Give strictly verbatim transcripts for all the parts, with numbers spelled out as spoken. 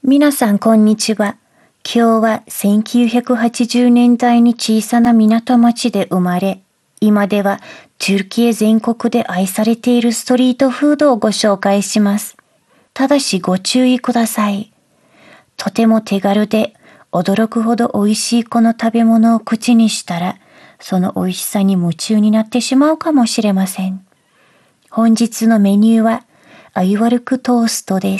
皆さんこんにちは。今日はせんきゅうひゃくはちじゅうねんだいに小さな港町で生まれ、今ではトゥルキエ全国で愛されているストリートフードをご紹介します。ただしご注意ください。とても手軽で驚くほど美味しいこの食べ物を口にしたら、その美味しさに夢中になってしまうかもしれません。本日のメニューはアユワルクトーストです。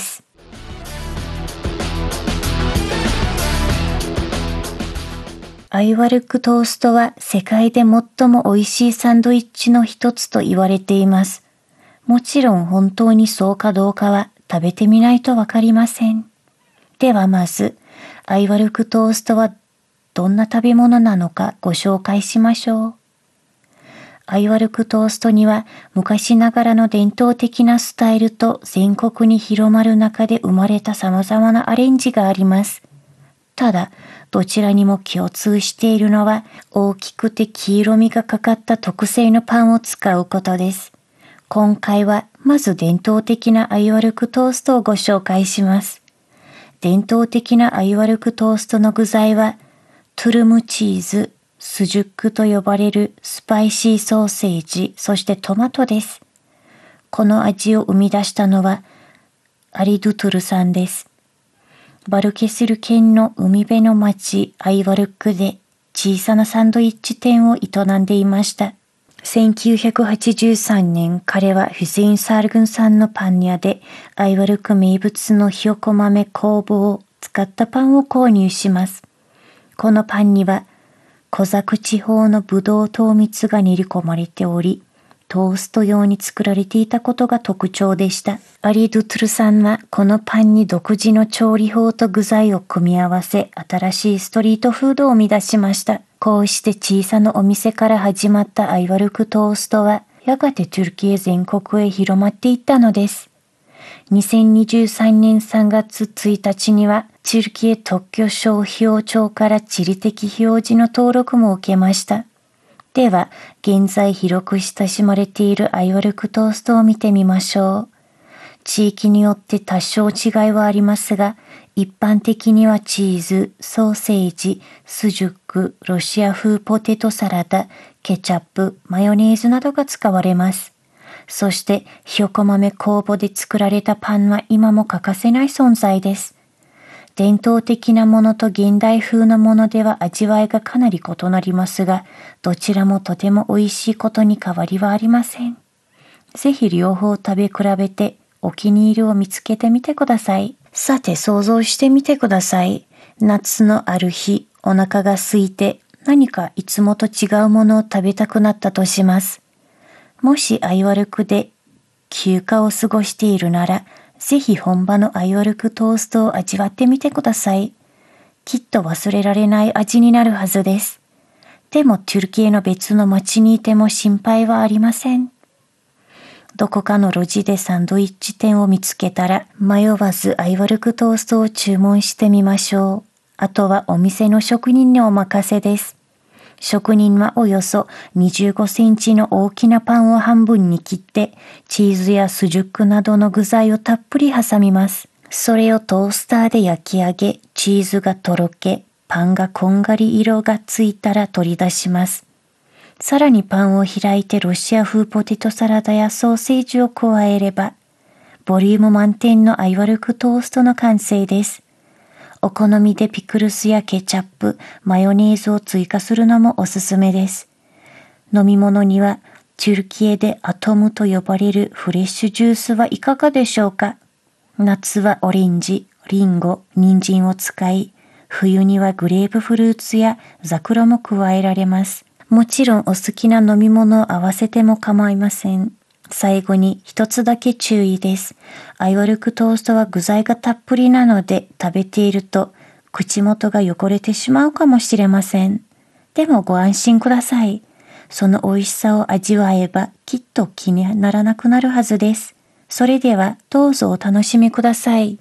アユワルクトーストは世界で最も美味しいサンドイッチの一つと言われています。もちろん本当にそうかどうかは食べてみないとわかりません。ではまず、アユワルクトーストはどんな食べ物なのかご紹介しましょう。アユワルクトーストには昔ながらの伝統的なスタイルと全国に広まる中で生まれた様々なアレンジがあります。ただ、どちらにも共通しているのは大きくて黄色みがかかった特製のパンを使うことです。今回はまず伝統的なアユワルクトーストをご紹介します。伝統的なアユワルクトーストの具材はトゥルムチーズ、スジュックと呼ばれるスパイシーソーセージ、そしてトマトです。この味を生み出したのはアリドゥトゥルさんです。バルケスル県の海辺の町アイワルクで小さなサンドイッチ店を営んでいました。せんきゅうひゃくはちじゅうさんねん、彼はフセイン・サールグンさんのパン屋でアイワルク名物のひよこ豆酵母を使ったパンを購入します。このパンにはコザク地方のブドウ糖蜜が練り込まれており、トースト用に作られていたことが特徴でした。アリ・ドゥトゥルさんはこのパンに独自の調理法と具材を組み合わせ、新しいストリートフードを生み出しました。こうして小さなお店から始まったアイワルクトーストは、やがてトゥルキエ全国へ広まっていったのです。にせんにじゅうさんねんさんがつついたちには、トゥルキエ特許商標庁から地理的表示の登録も受けました。では、現在広く親しまれているアイワルクトーストを見てみましょう。地域によって多少違いはありますが、一般的にはチーズ、ソーセージ、スジュック、ロシア風ポテトサラダ、ケチャップ、マヨネーズなどが使われます。そして、ひよこ豆酵母で作られたパンは今も欠かせない存在です。伝統的なものと現代風のものでは味わいがかなり異なりますが、どちらもとても美味しいことに変わりはありません。ぜひ両方食べ比べてお気に入りを見つけてみてください。さて想像してみてください。夏のある日、お腹が空いて何かいつもと違うものを食べたくなったとします。もしアイワルクで休暇を過ごしているなら、ぜひ本場のアイワルクトーストを味わってみてください。きっと忘れられない味になるはずです。でもトゥルキエの別の町にいても心配はありません。どこかの路地でサンドイッチ店を見つけたら迷わずアイワルクトーストを注文してみましょう。あとはお店の職人にお任せです。職人はおよそにじゅうごセンチの大きなパンを半分に切って、チーズやスジュックなどの具材をたっぷり挟みます。それをトースターで焼き上げ、チーズがとろけ、パンがこんがり色がついたら取り出します。さらにパンを開いてロシア風ポテトサラダやソーセージを加えれば、ボリューム満点のアイワルクトーストの完成です。お好みでピクルスやケチャップ、マヨネーズを追加するのもおすすめです。飲み物にはトゥルキエでアトムと呼ばれるフレッシュジュースはいかがでしょうか。夏はオレンジ、リンゴ、人参を使い、冬にはグレープフルーツやザクロも加えられます。もちろんお好きな飲み物を合わせても構いません。最後に一つだけ注意です。アイワルクトーストは具材がたっぷりなので食べていると口元が汚れてしまうかもしれません。でもご安心ください。その美味しさを味わえばきっと気にならなくなるはずです。それではどうぞお楽しみください。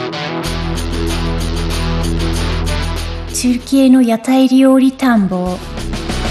トゥルキエの屋台料理探訪。